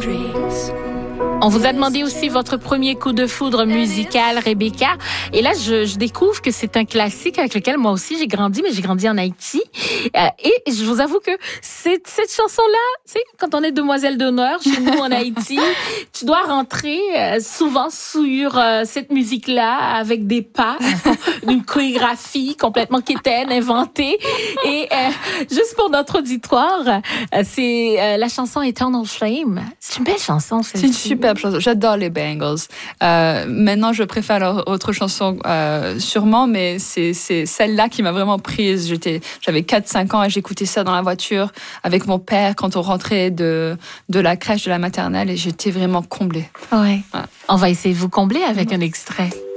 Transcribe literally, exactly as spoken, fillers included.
boundaries. On vous a demandé aussi votre premier coup de foudre musical, Rebecca. Et là, je, je découvre que c'est un classique avec lequel moi aussi j'ai grandi, mais j'ai grandi en Haïti. Euh, et je vous avoue que cette, cette chanson-là, tu sais, quand on est demoiselle d'honneur chez nous en Haïti, tu dois rentrer euh, souvent sur euh, cette musique-là avec des pas, une chorégraphie complètement quétaine, inventée. Et euh, juste pour notre auditoire, euh, c'est euh, la chanson Eternal Flame. C'est une belle chanson, celle-ci. C'est une superbe chanson. J'adore les Bangles. Euh, maintenant, je préfère leur autre chanson, euh, sûrement, mais c'est, c'est celle-là qui m'a vraiment prise. J'étais, j'avais quatre cinq ans et j'écoutais ça dans la voiture avec mon père quand on rentrait de, de la crèche, de la maternelle, et j'étais vraiment comblée. Ouais. ouais. On va essayer de vous combler avec mmh. un extrait.